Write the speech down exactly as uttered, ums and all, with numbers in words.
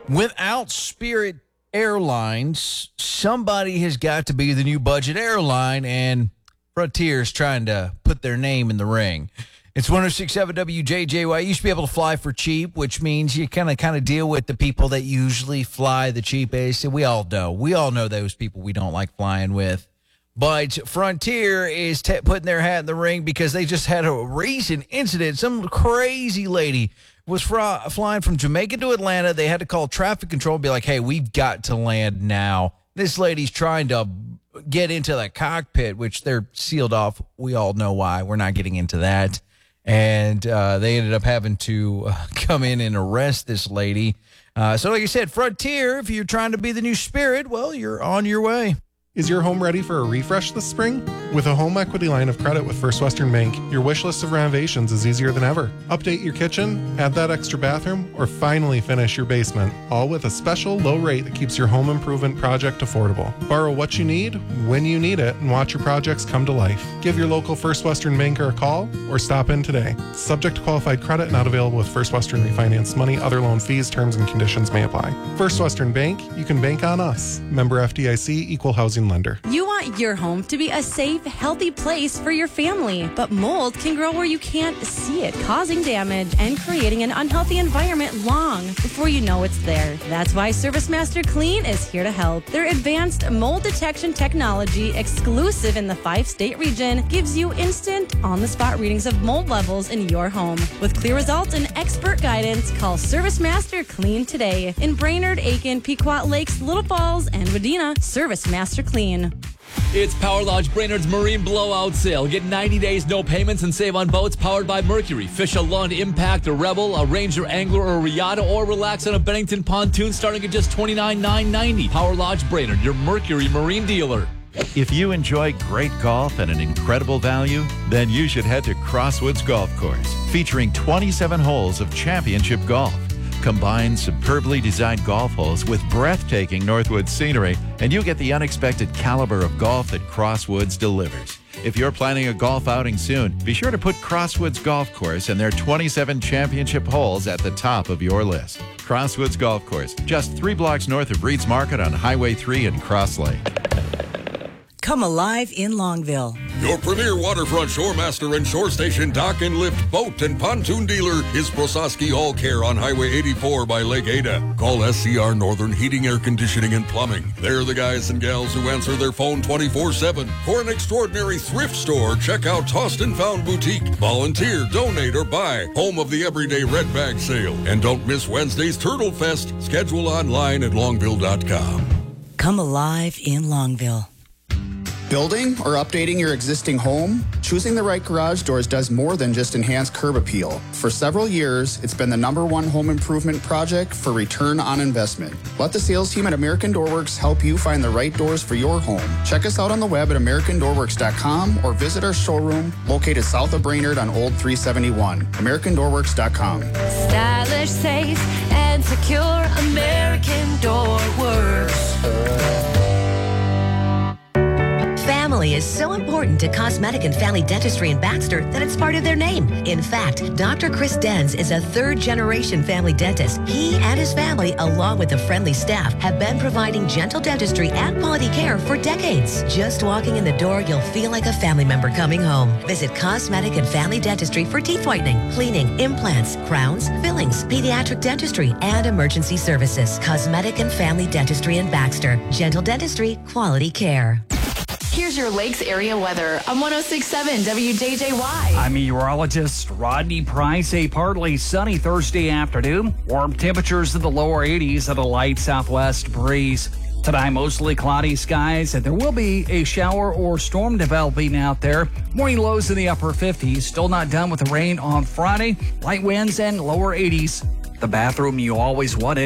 Without Spirit Airlines, somebody has got to be the new budget airline, and Frontier's trying to put their name in the ring. It's one oh six point seven W J J Y. You used to be able to fly for cheap, which means you kind of kind of deal with the people that usually fly the cheapest. And we all know. We all know those people we don't like flying with. But Frontier is t- putting their hat in the ring because they just had a recent incident. Some crazy lady was fr- flying from Jamaica to Atlanta. They had to call traffic control and be like, hey, we've got to land now. This lady's trying to get into the cockpit, which they're sealed off. We all know why. We're not getting into that. And uh, they ended up having to uh, come in and arrest this lady. Uh, so like I said, Frontier, if you're trying to be the new Spirit, well, you're on your way. Is your home ready for a refresh this spring? With a home equity line of credit with First Western Bank, your wish list of renovations is easier than ever. Update your kitchen, add that extra bathroom, or finally finish your basement, all with a special low rate that keeps your home improvement project affordable. Borrow what you need, when you need it, and watch your projects come to life. Give your local First Western banker a call or stop in today. Subject to qualified credit, not available with First Western Refinance Money. Other loan fees, terms, and conditions may apply. First Western Bank, you can bank on us. Member F D I C, Equal Housing Lender. You want your home to be a safe, healthy place for your family, but mold can grow where you can't see it, causing damage and creating an unhealthy environment long before you know it's there. That's why ServiceMaster Clean is here to help. Their advanced mold detection technology, exclusive in the five-state region, gives you instant, on-the-spot readings of mold levels in your home. With clear results and expert guidance, call ServiceMaster Clean today in Brainerd, Aiken, Pequot Lakes, Little Falls, and Wadena. ServiceMaster Clean. It's Power Lodge Brainerd's Marine Blowout Sale. Get ninety days, no payments, and save on boats powered by Mercury. Fish a Lund, Impact, a Rebel, a Ranger, Angler, or a Riata, or relax on a Bennington pontoon starting at just twenty-nine thousand nine hundred ninety dollars. Power Lodge Brainerd, your Mercury Marine dealer. If you enjoy great golf at an incredible value, then you should head to Crosswoods Golf Course, featuring twenty-seven holes of championship golf. Combine superbly designed golf holes with breathtaking Northwoods scenery, and you get the unexpected caliber of golf that Crosswoods delivers. If you're planning a golf outing soon, be sure to put Crosswoods Golf Course and their twenty-seven championship holes at the top of your list. Crosswoods Golf Course, just three blocks north of Reed's Market on Highway three in Cross Lake. Come alive in Longville. Your premier waterfront shoremaster and shore station dock and lift boat and pontoon dealer is Prososki All Care on Highway eighty-four by Lake Ada. Call S C R Northern Heating, Air Conditioning, and Plumbing. They're the guys and gals who answer their phone twenty-four seven. For an extraordinary thrift store, check out Tossed and Found Boutique. Volunteer, donate, or buy. Home of the Everyday Red Bag Sale. And don't miss Wednesday's Turtle Fest. Schedule online at longville dot com. Come alive in Longville. Building or updating your existing home? Choosing the right garage doors does more than just enhance curb appeal. For several years, it's been the number one home improvement project for return on investment. Let the sales team at American Door Works help you find the right doors for your home. Check us out on the web at american door works dot com or visit our showroom located south of Brainerd on Old three seventy-one. american door works dot com. Stylish, safe, and secure. American Door Works. Family is so important to Cosmetic and Family Dentistry in Baxter that it's part of their name. In fact, Doctor Chris Denz is a third-generation family dentist. He and his family, along with the friendly staff, have been providing gentle dentistry and quality care for decades. Just walking in the door, you'll feel like a family member coming home. Visit Cosmetic and Family Dentistry for teeth whitening, cleaning, implants, crowns, fillings, pediatric dentistry, and emergency services. Cosmetic and Family Dentistry in Baxter. Gentle dentistry, quality care. Here's your Lakes area weather on one oh six point seven W J J Y. I'm meteorologist Rodney Price. A partly sunny Thursday afternoon. Warm temperatures in the lower eighties and a light southwest breeze. Tonight, mostly cloudy skies, and there will be a shower or storm developing out there. Morning lows in the upper fifties. Still not done with the rain on Friday. Light winds and lower eighties. The bathroom you always wanted.